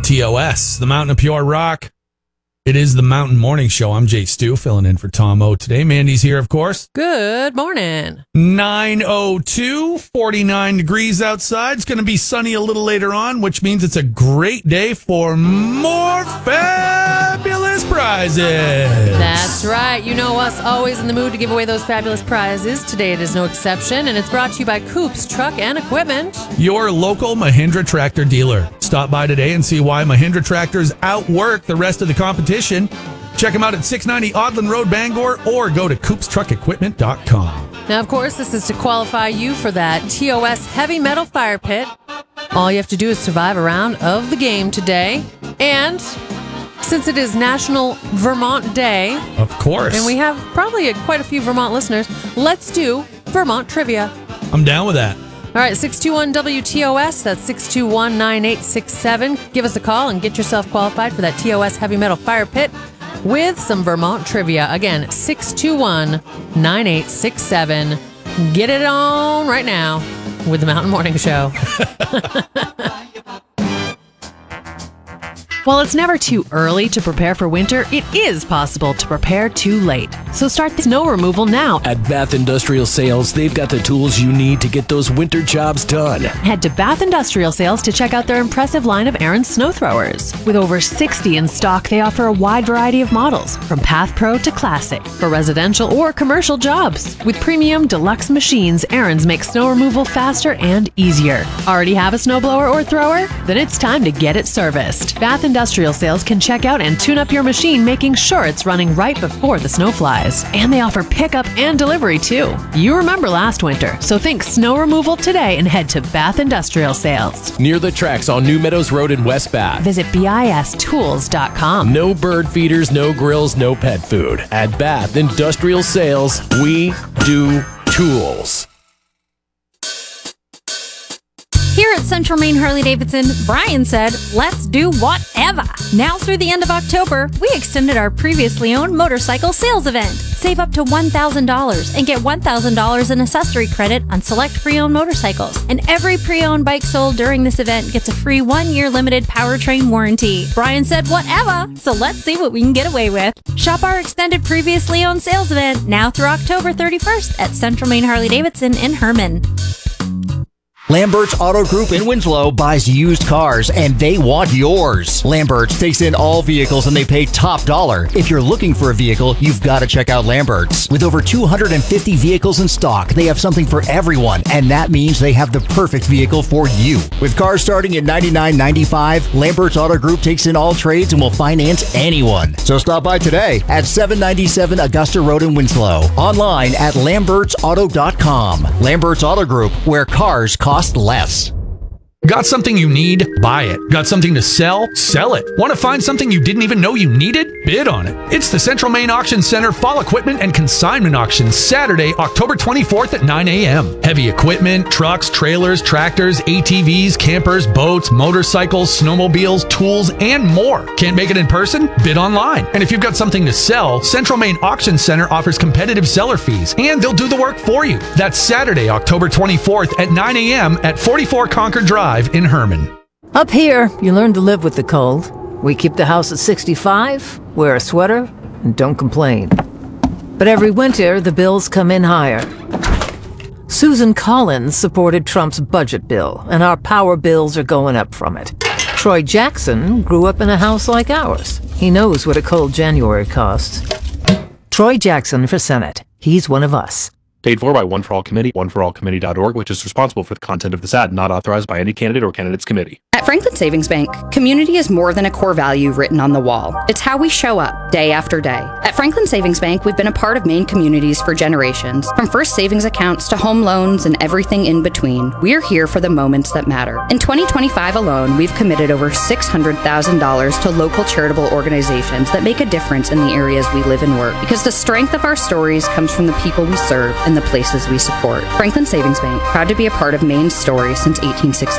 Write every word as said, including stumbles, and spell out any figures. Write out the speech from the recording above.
T O S, the Mountain of Pure Rock. It is the Mountain Morning Show. I'm Jay Stu, filling in for Tom O today. Mandy's here, of course. Good morning. nine oh two, forty-nine degrees outside. It's going to be sunny a little later on, which means it's a great day for more fabulous prizes. That's right. You know us, always in the mood to give away those fabulous prizes. Today it is no exception, and it's brought to you by Coops Truck and Equipment. Your local Mahindra tractor dealer. Stop by today and see why Mahindra tractors outwork the rest of the competition. Check them out at six ninety Audland Road, Bangor, or go to coops truck equipment dot com. Now, of course, this is to qualify you for that T O S Heavy Metal Fire Pit. All you have to do is survive a round of the game today. And since it is National Vermont Day, of course, and we have probably a, quite a few Vermont listeners, let's do Vermont trivia. I'm down with that. All right, six two one W T O S, that's six two one, nine eight six seven. Give us a call and get yourself qualified for that T O S Heavy Metal Fire Pit with some Vermont trivia. Again, six two one, nine eight six seven. Get it on right now with the Mountain Morning Show. While it's never too early to prepare for winter, it is possible to prepare too late. So start the snow removal now. At Bath Industrial Sales, they've got the tools you need to get those winter jobs done. Head to Bath Industrial Sales to check out their impressive line of Aaron snow throwers. With over sixty in stock, they offer a wide variety of models, from Path Pro to Classic, for residential or commercial jobs. With premium deluxe machines, Aaron's makes snow removal faster and easier. Already have a snowblower or thrower? Then it's time to get it serviced. Bath Industrial Sales can check out and tune up your machine, making sure it's running right before the snow flies. And they offer pickup and delivery too. You remember last winter, so think snow removal today and head to Bath Industrial Sales. Near the tracks on New Meadows Road in West Bath. Visit B I S tools dot com. No bird feeders, no grills, no pet food. At Bath Industrial Sales, we do tools. Here at Central Maine Harley-Davidson, Brian said, let's do whatever. Now through the end of October, we extended our previously owned motorcycle sales event. Save up to one thousand dollars and get one thousand dollars in accessory credit on select pre-owned motorcycles. And every pre-owned bike sold during this event gets a free one-year limited powertrain warranty. Brian said, whatever, so let's see what we can get away with. Shop our extended previously owned sales event now through October thirty-first at Central Maine Harley-Davidson in Herman. Lambert's Auto Group in Winslow buys used cars, and they want yours. Lambert's takes in all vehicles, and they pay top dollar. If you're looking for a vehicle, you've got to check out Lambert's. With over two hundred fifty vehicles in stock, they have something for everyone, and that means they have the perfect vehicle for you. With cars starting at ninety-nine ninety-five, Lambert's Auto Group takes in all trades and will finance anyone. So stop by today at seven ninety-seven Augusta Road in Winslow. Online at lamberts auto dot com. Lambert's Auto Group, where cars cost less. Got something you need? Buy it. Got something to sell? Sell it. Want to find something you didn't even know you needed? Bid on it. It's the Central Maine Auction Center Fall Equipment and Consignment Auction, Saturday, October twenty-fourth at nine a.m. Heavy equipment, trucks, trailers, tractors, A T Vs, campers, boats, motorcycles, snowmobiles, tools, and more. Can't make it in person? Bid online. And if you've got something to sell, Central Maine Auction Center offers competitive seller fees, and they'll do the work for you. That's Saturday, October twenty-fourth at nine a.m. at forty-four Concord Drive in Herman. Up here, you learn to live with the cold. We keep the house at sixty-five, wear a sweater, and don't complain. But every winter, the bills come in higher. Susan Collins supported Trump's budget bill, and our power bills are going up from it. Troy Jackson grew up in a house like ours. He knows what a cold January costs. Troy Jackson for Senate. He's one of us. Paid for by One for All Committee, one for all committee dot org, which is responsible for the content of this ad, not authorized by any candidate or candidate's committee. At Franklin Savings Bank, community is more than a core value written on the wall. It's how we show up day after day. At Franklin Savings Bank, we've been a part of Maine communities for generations. From first savings accounts to home loans and everything in between, we're here for the moments that matter. In twenty twenty-five alone, we've committed over six hundred thousand dollars to local charitable organizations that make a difference in the areas we live and work, because the strength of our stories comes from the people we serve and the places we support. Franklin Savings Bank, proud to be a part of Maine's story since eighteen sixty.